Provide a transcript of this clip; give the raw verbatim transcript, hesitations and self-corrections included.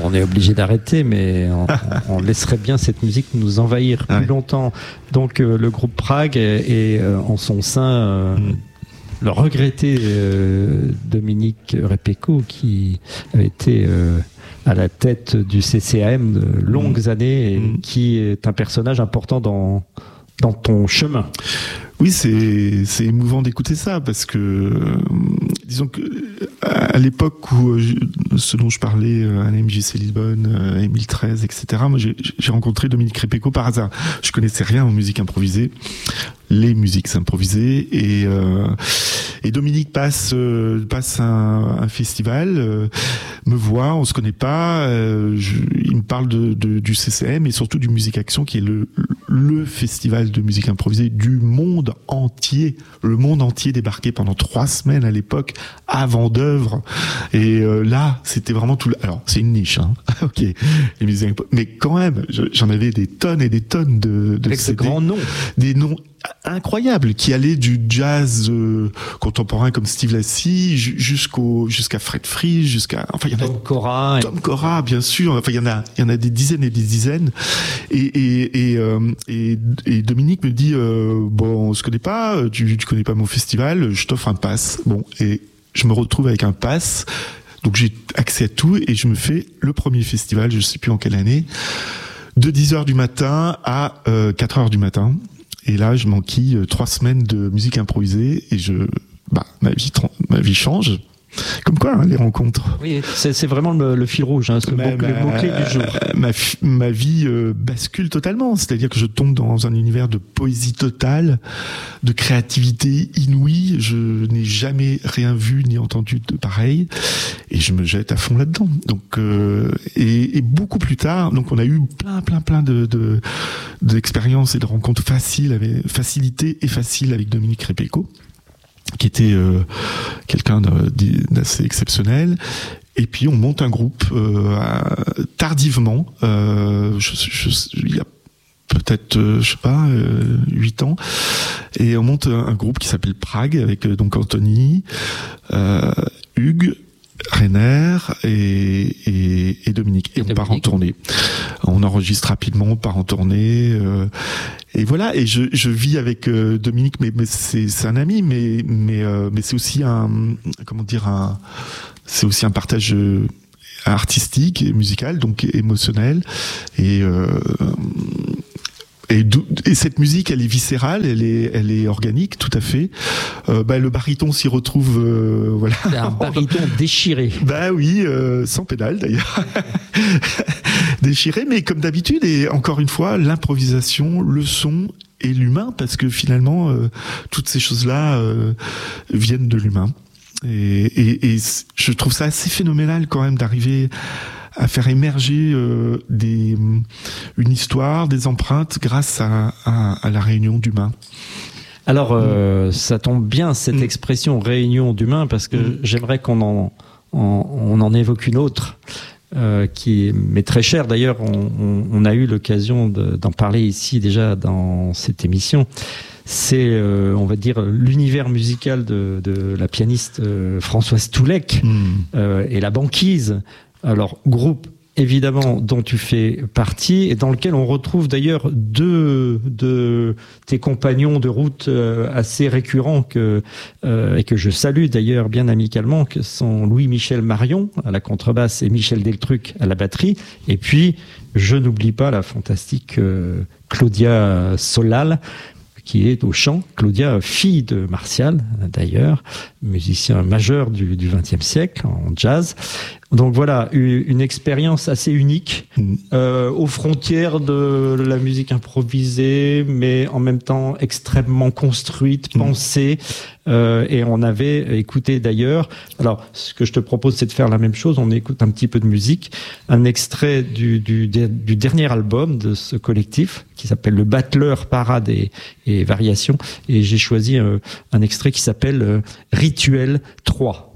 on est obligé d'arrêter, mais on, on laisserait bien cette musique nous envahir plus ouais. longtemps. Donc euh, le groupe Prague est, est euh, en son sein euh, mm. le regretté euh, Dominique Repeko, qui avait été euh, à la tête du C C A M de longues mmh. années et mmh. qui est un personnage important dans, dans ton chemin. Oui, c'est, c'est émouvant d'écouter ça parce que, euh, disons que à l'époque où euh, ce dont je parlais, euh, à la M J C Lisbonne, euh, Émile treize, et cetera, moi j'ai, j'ai rencontré Dominique Repeko par hasard. Je connaissais rien aux musiques improvisées, les musiques improvisées, et, euh, et Dominique passe, euh, passe un, un festival, euh, me voit, on se connaît pas, euh, je, il me parle de, de, du C C M et surtout du Musique Action, qui est le, le festival de musique improvisée du monde entier. Le monde entier débarquait pendant trois semaines à l'époque, avant d'œuvres. Et euh, là, c'était vraiment tout. Le... Alors, c'est une niche, hein. Ok. Les musiques, mais quand même, j'en avais des tonnes et des tonnes de, de avec C D, de grands noms, des noms incroyables qui allaient du jazz euh, contemporain comme Steve Lacy jusqu'au jusqu'à Fred Free, jusqu'à enfin il y en a Tom Cora, Tom Cora bien sûr. Enfin il y en a il y en a des dizaines et des dizaines. Et et et, euh, et, et Dominique me dit euh, bon on se connaît pas, tu tu connais pas mon festival, je t'offre un pass. Bon et je me retrouve avec un pass. Donc j'ai accès à tout et je me fais le premier festival, je sais plus en quelle année, de dix heures du matin à euh, quatre heures du matin. Et là, je m'enquille euh, trois semaines de musique improvisée et je, bah, ma vie, ma vie change. Comme quoi, hein, les rencontres. Oui, c'est, c'est vraiment le, le fil rouge, hein, c'est ma, le mot-clé du jour. Ma, ma vie euh, bascule totalement. C'est-à-dire que je tombe dans un univers de poésie totale, de créativité inouïe. Je n'ai jamais rien vu ni entendu de pareil. Et je me jette à fond là-dedans. Donc, euh, et, et beaucoup plus tard, donc on a eu plein, plein, plein de, de, d'expériences et de rencontres faciles, avec, facilitées et faciles avec Dominique Repeko, qui était euh, quelqu'un d'assez exceptionnel. Et puis on monte un groupe euh, tardivement, euh, je, je, il y a peut-être, euh, je sais pas, euh, huit ans, et on monte un groupe qui s'appelle Prague avec euh, donc Anthony, euh, Hugues, Rainer et, et, et Dominique. Et, et on Dominique. part en tournée. On enregistre rapidement, on part en tournée. Euh, et voilà. Et je, je vis avec euh, Dominique, mais, mais c'est, c'est un ami, mais, mais, euh, mais c'est aussi un, comment dire, un, c'est aussi un partage euh, artistique et musical, donc émotionnel. Et euh, Et, et cette musique, elle est viscérale, elle est, elle est organique, tout à fait. Euh, bah, le baryton s'y retrouve, euh, voilà. C'est un baryton déchiré. Bah oui, euh, sans pédale d'ailleurs. Déchiré, mais comme d'habitude, et encore une fois, l'improvisation, le son et l'humain, parce que finalement, euh, toutes ces choses-là euh, viennent de l'humain. Et, et, et je trouve ça assez phénoménal quand même d'arriver à faire émerger euh, des, une histoire, des empreintes grâce à, à, à la réunion d'humains. Alors, euh, mmh. ça tombe bien cette mmh. expression réunion d'humains, parce que mmh. j'aimerais qu'on en, en, on en évoque une autre, euh, qui m'est très chère. D'ailleurs, on, on, on a eu l'occasion de, d'en parler ici déjà dans cette émission. C'est, euh, on va dire, l'univers musical de, de la pianiste euh, Françoise Toulek mmh. euh, et la banquise. Alors, groupe, évidemment, dont tu fais partie, et dans lequel on retrouve d'ailleurs deux de tes compagnons de route euh, assez récurrents, que, euh, et que je salue d'ailleurs bien amicalement, que sont Louis-Michel Marion à la contrebasse et Michel Deltruc à la batterie. Et puis, je n'oublie pas la fantastique euh, Claudia Solal, qui est au chant. Claudia, fille de Martial, d'ailleurs, musicien majeur du vingtième siècle en jazz. Donc voilà, une expérience assez unique, mmh. euh, aux frontières de la musique improvisée, mais en même temps extrêmement construite, mmh. pensée. Euh, et on avait écouté d'ailleurs, alors ce que je te propose, c'est de faire la même chose, on écoute un petit peu de musique, un extrait du, du, du dernier album de ce collectif, qui s'appelle Le Battleur, Parade et, et Variations, et j'ai choisi euh, un extrait qui s'appelle euh, Rituel trois.